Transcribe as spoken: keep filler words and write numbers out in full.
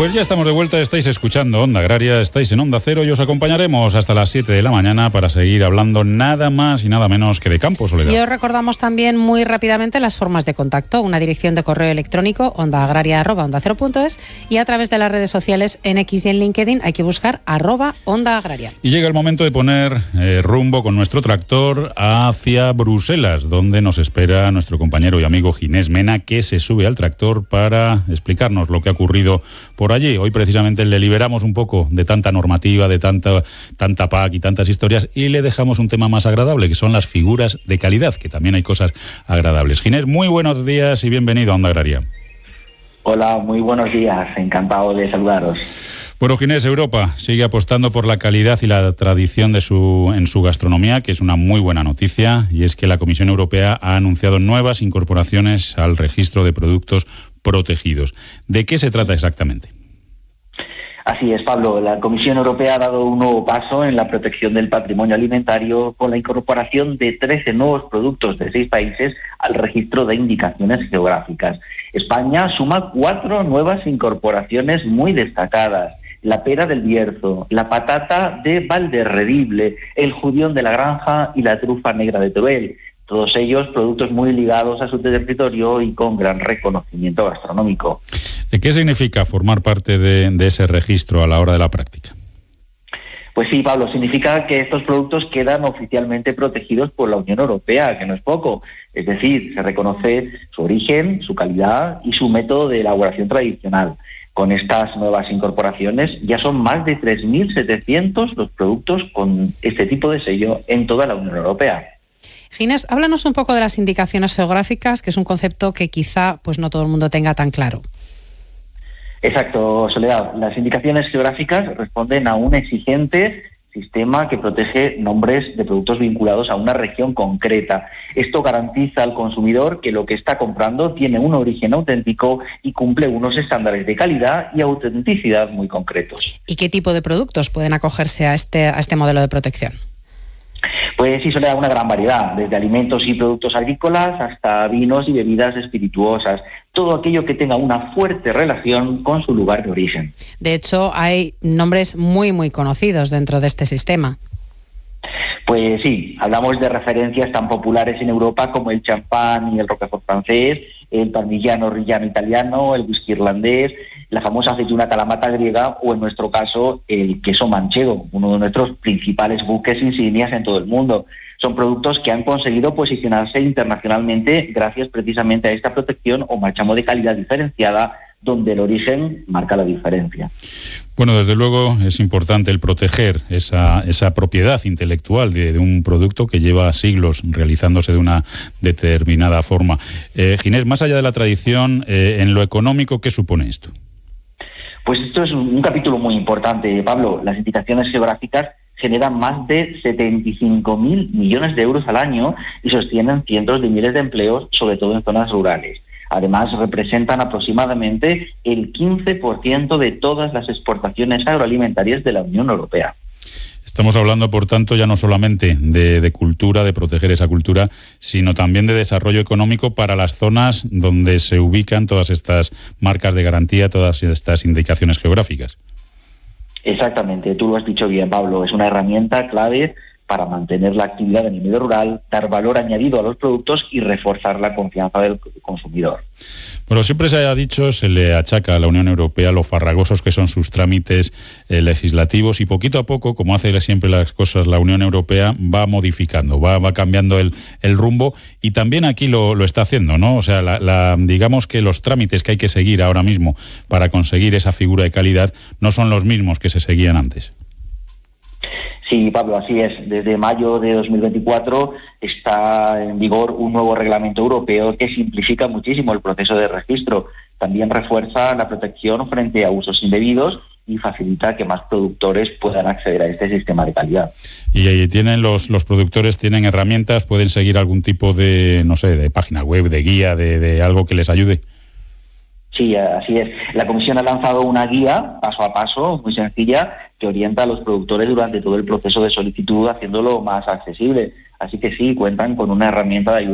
Pues ya estamos de vuelta, estáis escuchando Onda Agraria, estáis en Onda Cero y os acompañaremos hasta las siete de la mañana para seguir hablando nada más y nada menos que de campo, Soledad. Y os recordamos también muy rápidamente las formas de contacto, una dirección de correo electrónico ondaagraria arroba onda cero punto es y a través de las redes sociales en X y en LinkedIn hay que buscar arroba Onda Agraria. Y llega el momento de poner eh, rumbo con nuestro tractor hacia Bruselas, donde nos espera nuestro compañero y amigo Ginés Mena, que se sube al tractor para explicarnos lo que ha ocurrido por allí. Hoy precisamente le liberamos un poco de tanta normativa, de tanta, tanta P A C y tantas historias y le dejamos un tema más agradable, que son las figuras de calidad, que también hay cosas agradables. Ginés, muy buenos días y bienvenido a Onda Agraria. Hola, muy buenos días, encantado de saludaros. Bueno, Ginés, Europa sigue apostando por la calidad y la tradición de su, en su gastronomía, que es una muy buena noticia, y es que la Comisión Europea ha anunciado nuevas incorporaciones al registro de productos protegidos. ¿De qué se trata exactamente? Así es, Pablo. La Comisión Europea ha dado un nuevo paso en la protección del patrimonio alimentario con la incorporación de trece nuevos productos de seis países al registro de indicaciones geográficas. España suma cuatro nuevas incorporaciones muy destacadas: la pera del Bierzo, la patata de Valderredible, el judión de la Granja y la trufa negra de Teruel. Todos ellos productos muy ligados a su territorio y con gran reconocimiento gastronómico. ¿Qué significa formar parte de, de ese registro a la hora de la práctica? Pues sí, Pablo, significa que estos productos quedan oficialmente protegidos por la Unión Europea, que no es poco. Es decir, se reconoce su origen, su calidad y su método de elaboración tradicional. Con estas nuevas incorporaciones ya son más de tres mil setecientos los productos con este tipo de sello en toda la Unión Europea. Ginés, háblanos un poco de las indicaciones geográficas, que es un concepto que quizá pues no todo el mundo tenga tan claro. Exacto, Soledad. Las indicaciones geográficas responden a un exigente sistema que protege nombres de productos vinculados a una región concreta. Esto garantiza al consumidor que lo que está comprando tiene un origen auténtico y cumple unos estándares de calidad y autenticidad muy concretos. ¿Y qué tipo de productos pueden acogerse a este, a este modelo de protección? Pues sí, suele una gran variedad, desde alimentos y productos agrícolas hasta vinos y bebidas espirituosas, todo aquello que tenga una fuerte relación con su lugar de origen. De hecho, hay nombres muy, muy conocidos dentro de este sistema. Pues sí, hablamos de referencias tan populares en Europa como el champán y el roquefort francés, el parmigiano reggiano italiano, el whisky irlandés, la famosa aceituna kalamata griega o, en nuestro caso, el queso manchego, uno de nuestros principales buques insignias en todo el mundo. Son productos que han conseguido posicionarse internacionalmente gracias precisamente a esta protección o marchamo de calidad diferenciada, donde el origen marca la diferencia. Bueno, desde luego es importante el proteger esa, esa propiedad intelectual de, de un producto que lleva siglos realizándose de una determinada forma. Eh, Ginés, más allá de la tradición, eh, en lo económico, ¿qué supone esto? Pues esto es un, un capítulo muy importante, Pablo. Las indicaciones geográficas generan más de setenta y cinco mil millones de euros al año y sostienen cientos de miles de empleos, sobre todo en zonas rurales. Además, representan aproximadamente el quince por ciento de todas las exportaciones agroalimentarias de la Unión Europea. Estamos hablando, por tanto, ya no solamente de, de cultura, de proteger esa cultura, sino también de desarrollo económico para las zonas donde se ubican todas estas marcas de garantía, todas estas indicaciones geográficas. Exactamente, tú lo has dicho bien, Pablo. Es una herramienta clave para mantener la actividad en el medio rural, dar valor añadido a los productos y reforzar la confianza del consumidor. Bueno, siempre se ha dicho, se le achaca a la Unión Europea lo farragosos que son sus trámites eh, legislativos y poquito a poco, como hace siempre las cosas la Unión Europea, va modificando, va, va cambiando el, el rumbo y también aquí lo, lo está haciendo, ¿no? O sea, la, la, digamos que los trámites que hay que seguir ahora mismo para conseguir esa figura de calidad no son los mismos que se seguían antes. Sí, Pablo, así es. Desde mayo de dos mil veinticuatro está en vigor un nuevo reglamento europeo que simplifica muchísimo el proceso de registro. También refuerza la protección frente a usos indebidos y facilita que más productores puedan acceder a este sistema de calidad. Y ahí tienen los, los productores tienen herramientas, pueden seguir algún tipo de, no sé, de página web, de guía, de, de algo que les ayude. Sí, así es. La Comisión ha lanzado una guía paso a paso, muy sencilla, que orienta a los productores durante todo el proceso de solicitud, haciéndolo más accesible. Así que sí, cuentan con una herramienta de ayuda